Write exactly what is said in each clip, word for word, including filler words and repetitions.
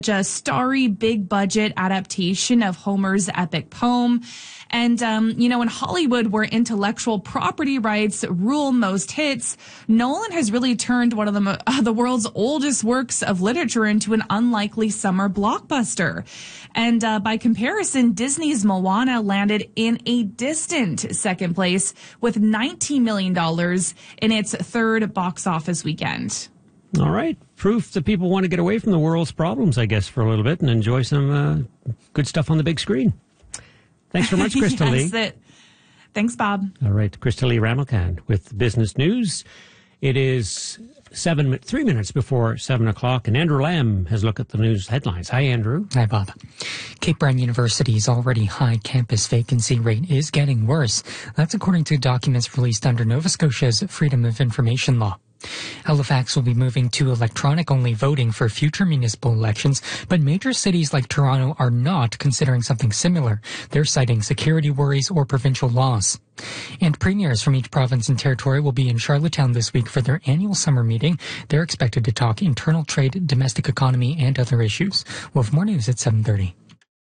a starry, big-budget adaptation of Homer's epic poem. And, um, you know, in Hollywood, where intellectual property rights rule most hits, Nolan has really turned one of the, uh, the world's oldest works of literature into an unlikely summer blockbuster. And uh, by comparison, Disney's Moana landed in a distant second place with nineteen million dollars in its third box office weekend. All right. Proof that people want to get away from the world's problems, I guess, for a little bit and enjoy some uh, good stuff on the big screen. Thanks very much, Krista yes, Lee. That, thanks, Bob. All right. Krista Lee Ramelkan with Business News. It is seven, three minutes before seven o'clock, and Andrew Lamb has a look at the news headlines. Hi, Andrew. Hi, Bob. Cape Breton University's already high campus vacancy rate is getting worse. That's according to documents released under Nova Scotia's Freedom of Information law. Halifax will be moving to electronic-only voting for future municipal elections, but major cities like Toronto are not considering something similar. They're citing security worries or provincial laws. And premiers from each province and territory will be in Charlottetown this week for their annual summer meeting. They're expected to talk internal trade, domestic economy, and other issues. We'll have more news at seven thirty.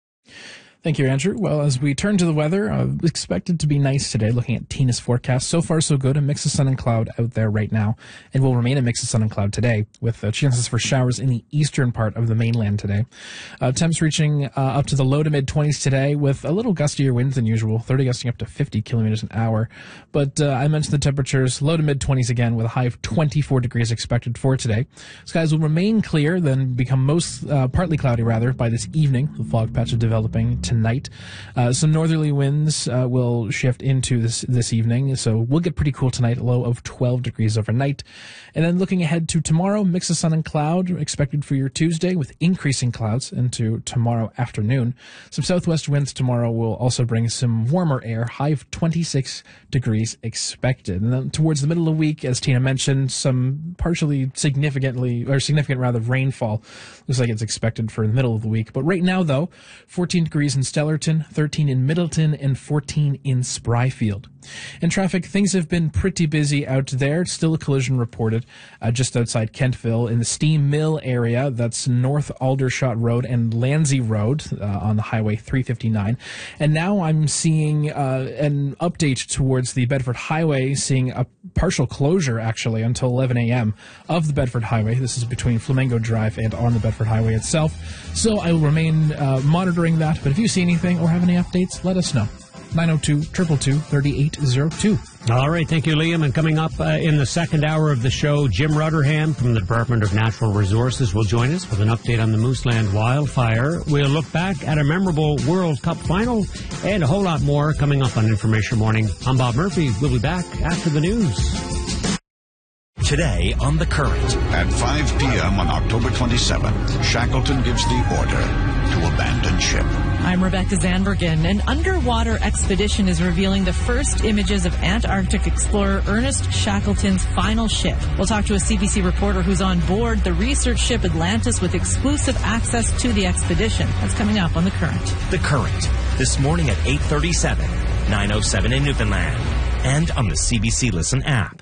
Thank you, Andrew. Well, as we turn to the weather, uh, expected to be nice today, looking at Tina's forecast. So far, so good. A mix of sun and cloud out there right now, and will remain a mix of sun and cloud today, with uh, chances for showers in the eastern part of the mainland today. Uh, temps reaching uh, up to the low to mid-twenties today, with a little gustier winds than usual, thirty gusting up to fifty kilometers an hour. But uh, I mentioned the temperatures, low to mid-twenties again, with a high of twenty-four degrees expected for today. Skies will remain clear, then become most uh, partly cloudy, rather, by this evening. The fog patch is developing tonight. Uh, some northerly winds uh, will shift into this this evening, so we'll get pretty cool tonight, a low of twelve degrees overnight. And then looking ahead to tomorrow, mix of sun and cloud expected for your Tuesday, with increasing clouds into tomorrow afternoon. Some southwest winds tomorrow will also bring some warmer air, high of twenty-six degrees expected. And then towards the middle of the week, as Tina mentioned, some partially significantly, or significant rather, rainfall looks like it's expected for the middle of the week. But right now, though, fourteen degrees in Stellarton, thirteen in Middleton, and fourteen in Spryfield. In traffic, things have been pretty busy out there. Still a collision reported uh, just outside Kentville in the Steam Mill area. That's North Aldershot Road and Landsey Road uh, on the Highway three fifty-nine. And now I'm seeing uh, an update towards the Bedford Highway, seeing a partial closure, actually, until eleven a.m. of the Bedford Highway. This is between Flamingo Drive and on the Bedford Highway itself. So I will remain uh, monitoring that. But if you see anything or have any updates, let us know. nine oh two, two two two, three eight oh two. All right, thank you, Liam. And coming up uh, in the second hour of the show, Jim Rutherham from the Department of Natural Resources will join us with an update on the Mooseland wildfire. We'll look back at a memorable World Cup final and a whole lot more coming up on Information Morning. I'm Bob Murphy. We'll be back after the news. Today on The Current. At five p.m. on October twenty-seventh, Shackleton gives the order to abandon ship. I'm Rebecca Zanbergen. An underwater expedition is revealing the first images of Antarctic explorer Ernest Shackleton's final ship. We'll talk to a C B C reporter who's on board the research ship Atlantis with exclusive access to the expedition. That's coming up on The Current. The Current, this morning at eight thirty-seven, nine oh seven in Newfoundland, and on the C B C Listen app.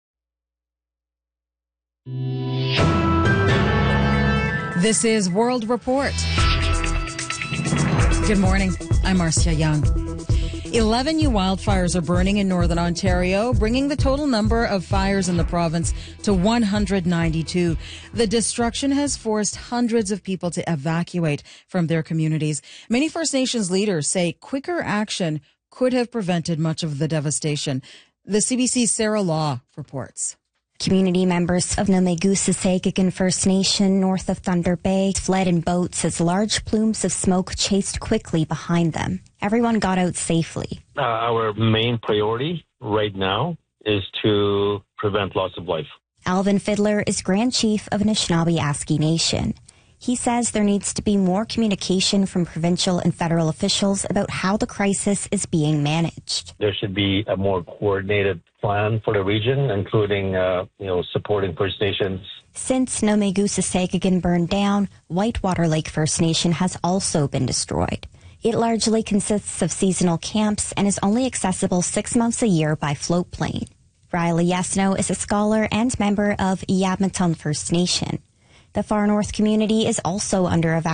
This is World Report. Good morning. I'm Marcia Young. eleven new wildfires are burning in northern Ontario, bringing the total number of fires in the province to one hundred ninety-two. The destruction has forced hundreds of people to evacuate from their communities. Many First Nations leaders say quicker action could have prevented much of the devastation. The C B C's Sarah Law reports. Community members of Nomegusa First Nation north of Thunder Bay fled in boats as large plumes of smoke chased quickly behind them. Everyone got out safely. Uh, our main priority right now is to prevent loss of life. Alvin Fiddler is Grand Chief of Anishinaabe Aski Nation. He says there needs to be more communication from provincial and federal officials about how the crisis is being managed. There should be a more coordinated plan for the region, including, uh, you know, supporting First Nations. Since Nomegusa burned down, Whitewater Lake First Nation has also been destroyed. It largely consists of seasonal camps and is only accessible six months a year by float plane. Riley Yesno is a scholar and member of Yabmaton First Nation. The far north community is also under evacuation.